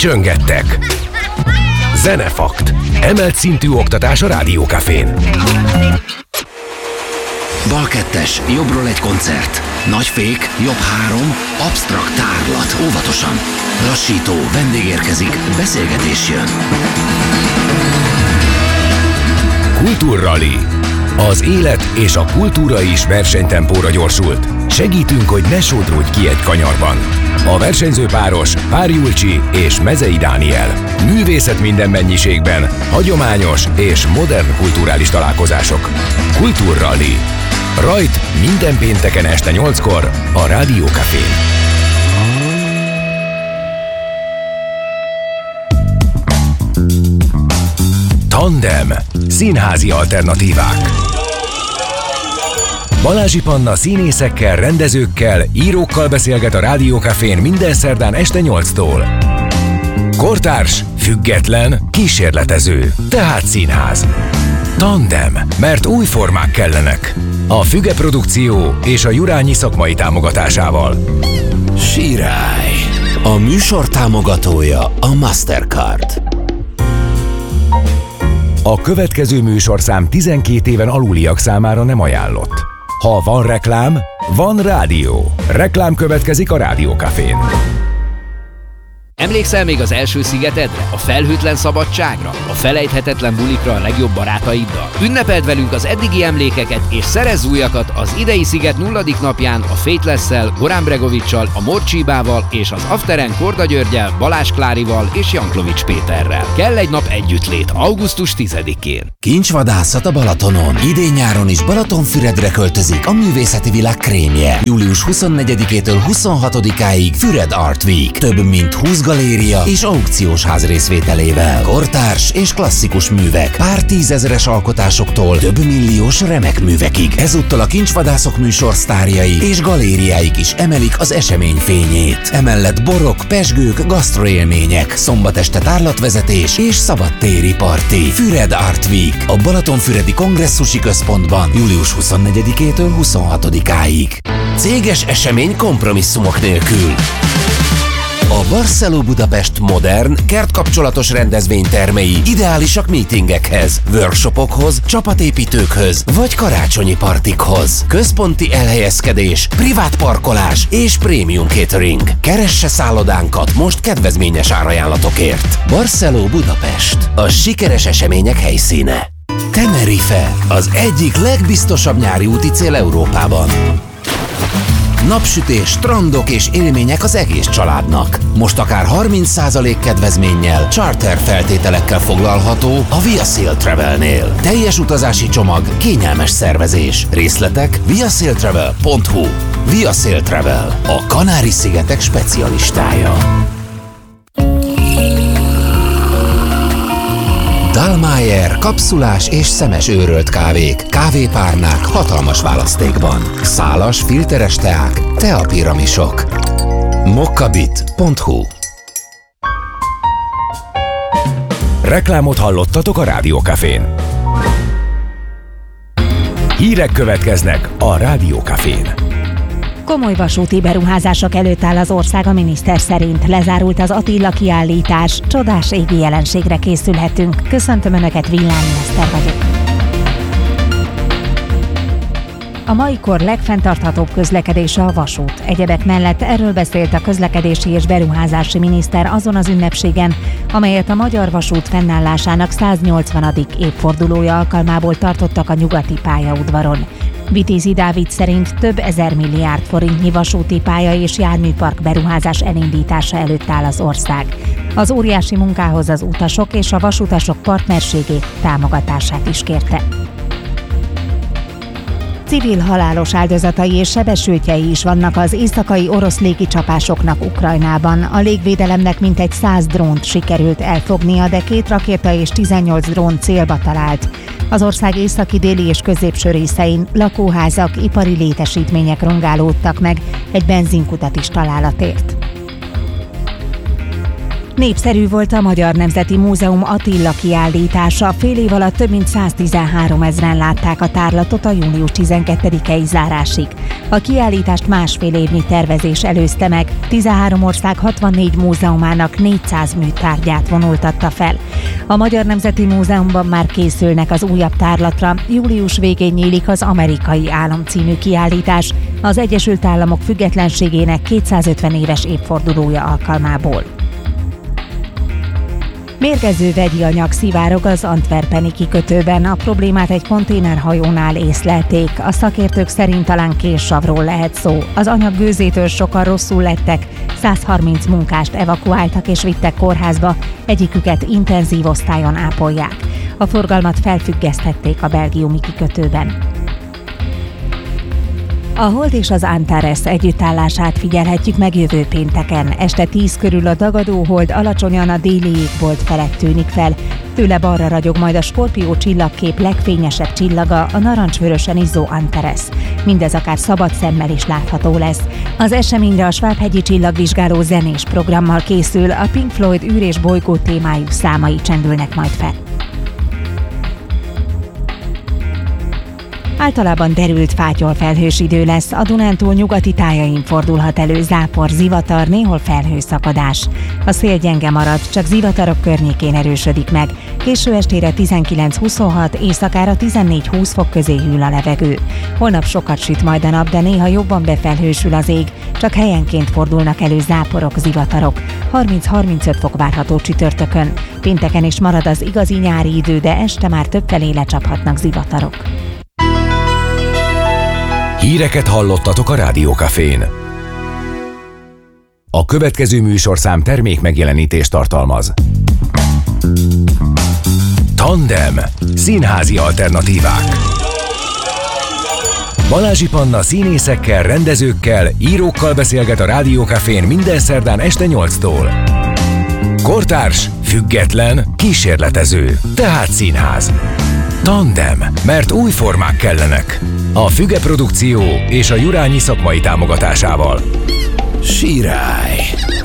Csöngettek. Zenefakt. Emelt szintű oktatás a Rádió Cafén. Bal 2-es, jobbról egy koncert. Nagy fék, jobb 3, absztrakt tárlat, óvatosan. Lassító, vendég érkezik, beszélgetés jön. Kultúrrali. Az élet és a kultúra is versenytempóra gyorsult. Segítünk, hogy ne sodródj ki egy kanyarban. A versenyző páros Pár Julcsi és Mezei Dániel. Művészet minden mennyiségben, hagyományos és modern kulturális találkozások. Kultúrrali. Rajt minden pénteken este 8-kor a Rádió Cafén. Tandem. Színházi alternatívák. Balázsi Panna színészekkel, rendezőkkel, írókkal beszélget a Rádió Cafén minden szerdán este 8-tól. Kortárs, független, kísérletező, tehát színház. Tandem, mert új formák kellenek. A Füge Produkció és a Jurányi szakmai támogatásával. Sirály. A műsor támogatója a Mastercard. A következő műsorszám 12 éven aluliak számára nem ajánlott. Ha van reklám, van rádió. Reklám következik a Rádió Cafén. Emlékszel még az első szigetedre, a felhőtlen szabadságra, a felejthetetlen bulikra a legjobb barátaiddal? Ünnepeld velünk az eddigi emlékeket és szerezz újakat az idei sziget 0. napján a Faithless-szel, Goran Bregovic-sal, a Morcsibával és az Afteren Korda Györgyel, Balázs Klárival és Jankovics Péterrel. Kell egy nap együttlét augusztus 10-én. Kincsvadászat a Balatonon. Idén-nyáron is Balatonfüredre költözik a művészeti világ krémje. Július 24-től 26-áig Füred Art Week. Több mint 20 galéria és aukciós ház részvételével. Kortárs és klasszikus művek, pár tízezeres alkotásoktól több milliós remek művekig. Ezúttal a Kincsvadászok műsor sztárjai és galériáik is emelik az esemény fényét. Emellett borok, pezsgők, gasztroélmények, szombat este tárlatvezetés és szabadtéri parti. Füred Art Week a Balatonfüredi Kongresszusi Központban július 24-től 26-áig. Céges esemény kompromisszumok nélkül. A Barceló Budapest modern, kertkapcsolatos rendezvénytermei ideálisak meetingekhez, workshopokhoz, csapatépítőkhöz vagy karácsonyi partikhoz. Központi elhelyezkedés, privát parkolás és prémium catering. Keresse szállodánkat most kedvezményes árajánlatokért. Barceló Budapest, a sikeres események helyszíne. Tenerife, az egyik legbiztosabb nyári úti cél Európában. Napsütés, strandok és élmények az egész családnak. Most akár 30% kedvezménnyel, charter feltételekkel foglalható a Via Sail Travelnél. Teljes utazási csomag, kényelmes szervezés. Részletek viasailtravel.hu. Via Sail Travel, a Kanári-szigetek specialistája. Dallmayr kapszulás és szemes őrölt kávék, kávépárnák hatalmas választékban. Szálas, filteres teák, teapiramisok. mokkabit.hu. Reklámot hallottatok a Rádió Cafén. Hírek következnek a Rádió Cafén. Komoly vasúti beruházások előtt áll az ország a miniszter szerint. Lezárult az Attila kiállítás, csodás égi jelenségre készülhetünk. Köszöntöm Önöket, Villányi Eszter vagyok. A mai kor legfenntarthatóbb közlekedése a vasút. Egyebek mellett erről beszélt a közlekedési és beruházási miniszter azon az ünnepségen, amelyet a Magyar Vasút fennállásának 180. évfordulója alkalmából tartottak a nyugati pályaudvaron. Vitézi Dávid szerint több ezer milliárd forintnyi vasúti pálya és járműpark beruházás elindítása előtt áll az ország. Az óriási munkához az utasok és a vasutasok partnerségét, támogatását is kérte. Civil halálos áldozatai és sebesültjei is vannak az éjszakai orosz légicsapásoknak Ukrajnában. A légvédelemnek mintegy 100 drónt sikerült elfognia, de 2 rakéta és 18 drón célba talált. Az ország északi, déli és középső részein lakóházak, ipari létesítmények rongálódtak meg, egy benzinkutat is találat ért. Népszerű volt a Magyar Nemzeti Múzeum Attila kiállítása. Fél év alatt több mint 113 000-en látták a tárlatot a június 12-i zárásig. A kiállítást másfél évnyi tervezés előzte meg. 13 ország 64 múzeumának 400 műtárgyát vonultatta fel. A Magyar Nemzeti Múzeumban már készülnek az újabb tárlatra. Július végén nyílik az Amerikai Álom című kiállítás az Egyesült Államok függetlenségének 250 éves évfordulója alkalmából. Mérgező vegyi anyag szivárog az antwerpeni kikötőben. A problémát egy konténerhajónál észlelték. A szakértők szerint talán késsavról lehet szó. Az anyag gőzétől sokan rosszul lettek. 130 munkást evakuáltak és vittek kórházba. Egyiküket intenzív osztályon ápolják. A forgalmat felfüggesztették a belgiumi kikötőben. A Hold és az Antares együttállását figyelhetjük meg jövő pénteken. Este 10 körül a dagadó hold alacsonyan a déli égbolt felett tűnik fel. Tőle balra ragyog majd a Skorpió csillagkép legfényesebb csillaga, a narancsvörösen izzó Antares. Mindez akár szabad szemmel is látható lesz. Az eseményre a Svábhegyi csillagvizsgáló zenés programmal készül, a Pink Floyd űr és bolygó témájú számai csendülnek majd fel. Általában derült fátyolfelhős idő lesz, a Dunántúl nyugati tájain fordulhat elő zápor, zivatar, néhol felhőszakadás. A szél gyenge marad, csak zivatarok környékén erősödik meg. Késő estére 19-26, éjszakára 14-20 fok közé hűl a levegő. Holnap sokat süt majd a nap, de néha jobban befelhősül az ég, csak helyenként fordulnak elő záporok, zivatarok. 30-35 fok várható csütörtökön. Pénteken is marad az igazi nyári idő, de este már többfelé lecsaphatnak zivatarok. Híreket hallottatok a Rádió Cafén. A következő műsorszám termék megjelenítést tartalmaz. Tandem. Színházi alternatívák. Balázsi Panna színészekkel, rendezőkkel, írókkal beszélget a Rádió Cafén minden szerdán este 8-tól. Kortárs, független, kísérletező, tehát színház. Tandem, mert új formák kellenek. A Füge Produkció és a Jurányi szakmai támogatásával. Sirály.